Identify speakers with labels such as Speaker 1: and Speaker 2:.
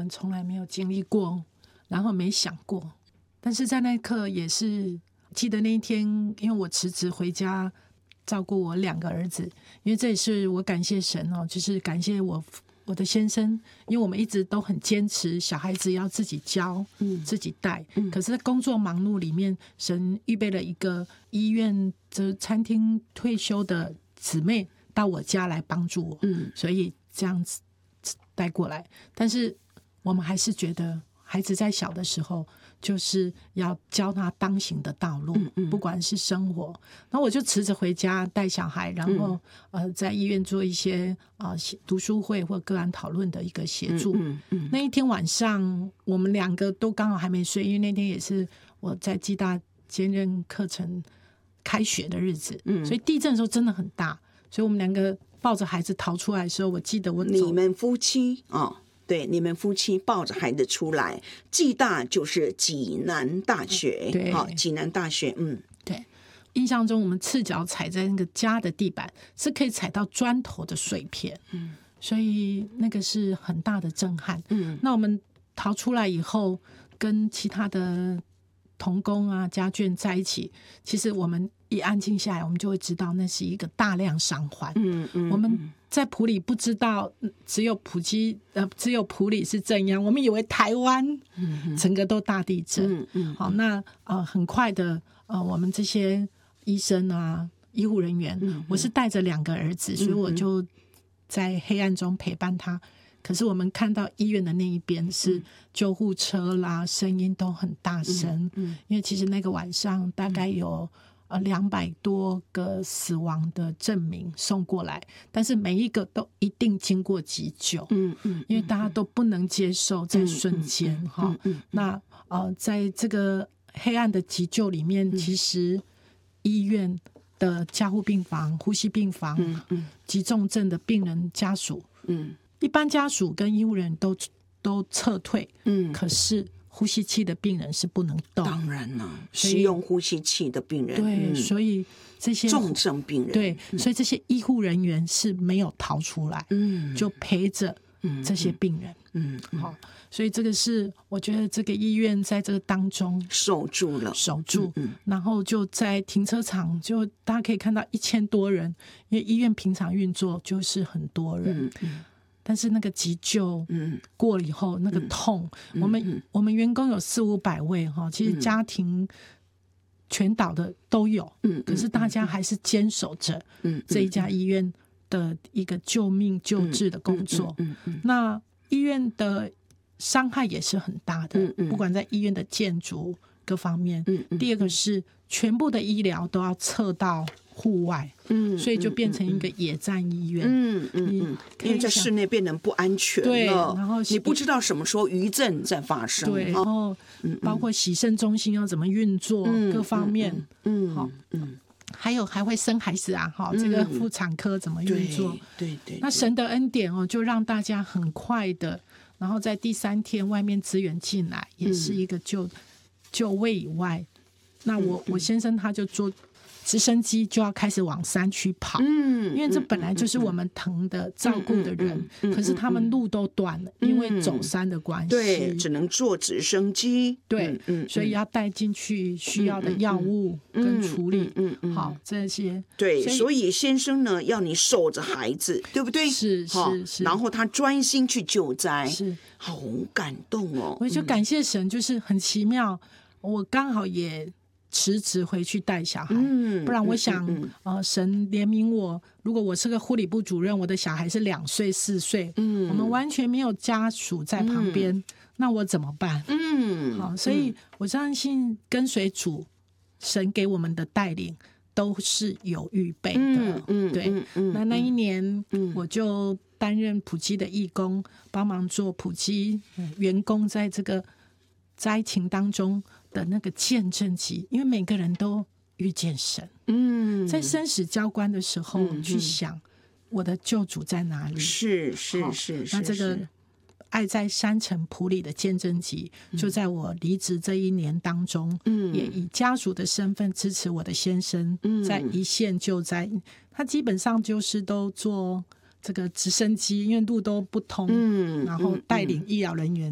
Speaker 1: 们从来没有经历过，然后没想过。但是在那一刻也是记得那一天，因为我辞职回家照顾我2个儿子，因为这也是我感谢神哦，就是感谢我的先生，因为我们一直都很坚持小孩子要自己教、自己带。可是在工作忙碌里面，神预备了一个医院这餐厅退休的姊妹到我家来帮助我，所以这样子带过来。但是我们还是觉得孩子在小的时候就是要教他当行的道路，不管是生活。然后我就辞职回家带小孩，然后在医院做一些读书会或个案讨论的一个协助。那一天晚上我们2个都刚好还没睡，因为那天也是我在暨大兼任课程开学的日子，所以地震的时候真的很大，所以我们2个抱着孩子逃出来的时候，我记得
Speaker 2: 你们夫妻对，你们夫妻抱着孩子出来，暨大就是济南大学，
Speaker 1: 对，
Speaker 2: 济南大学，
Speaker 1: 对。印象中我们赤脚踩在那个家的地板，是可以踩到砖头的碎片，所以那个是很大的震撼。那我们逃出来以后，跟其他的同工啊、家眷在一起，其实我们一安静下来，我们就会知道那是一个大量伤患。我们在埔里不知道只有埔里是这样，我们以为台湾整个都大地震。好，那很快的我们这些医生啊、医护人员，我是带着2个儿子，所以我就在黑暗中陪伴他。可是我们看到医院的那一边是救护车啦，声音都很大声，因为其实那个晚上大概有200多个死亡的证明送过来，但是每一个都一定经过急救，因为大家都不能接受在瞬间哈。那在这个黑暗的急救里面，其实医院的加护病房、呼吸病房、急重症的病人家属，一般家属跟医护人员都撤退，可是呼吸器的病人是不能动。
Speaker 2: 当然了，使用呼吸器的病人，
Speaker 1: 对，所以这些
Speaker 2: 重症病人，
Speaker 1: 对，所以这些医护人员是没有逃出来，就陪着这些病人，好，所以这个是我觉得这个医院在这个当中
Speaker 2: 守住，
Speaker 1: 然后就在停车场，就大家可以看到1000多人，因为医院平常运作就是很多人。但是那个急救过了以后，那个痛，我们员工有400-500位哈，其实家庭全岛的都有，可是大家还是坚守着这一家医院的一个救命救治的工作。那医院的伤害也是很大的，不管在医院的建筑各方面。第二个是全部的医疗都要撤到户外，所以就变成一个野战医院。
Speaker 2: 因为在室内变得不安全了，
Speaker 1: 对，然后
Speaker 2: 你不知道什么时候余震在发生，
Speaker 1: 对，然后包括洗肾中心要怎么运作，各方面，好，还有还会生孩子啊，哈，这个妇产科怎么运作？
Speaker 2: 对，
Speaker 1: 那神的恩典哦，就让大家很快的，然后在第3天外面资源进来，也是一个就位以外，那我先生他就坐直升机就要开始往山区跑，因为这本来就是我们疼的照顾的人，可是他们路都断了，因为走山的关系，
Speaker 2: 对，只能坐直升机，
Speaker 1: 对，所以要带进去需要的药物跟处理，好这些，
Speaker 2: 对，所以先生呢要你守着孩子，对不对？
Speaker 1: 是，
Speaker 2: 然后他专心去救灾，
Speaker 1: 是，
Speaker 2: 好感动哦！
Speaker 1: 我就感谢神，就是很奇妙，我刚好也辞职回去带小孩，不然我想神怜悯我，如果我是个护理部主任，我的小孩是2岁4岁，我们完全没有家属在旁边，那我怎么办？好，所以我相信跟随主，神给我们的带领都是有预备的，对，那一年我就担任普基的义工，帮忙做普基员工在这个灾情当中的那个见证集，因为每个人都遇见神，在生死交关的时候，去想我的救主在哪里？
Speaker 2: 是，
Speaker 1: 那这个爱在山城埔里的见证集，就在我离职这1年当中，也以家属的身份支持我的先生，在一线救灾，他基本上就是都做这个直升机，因为路都不通，然后带领医疗人员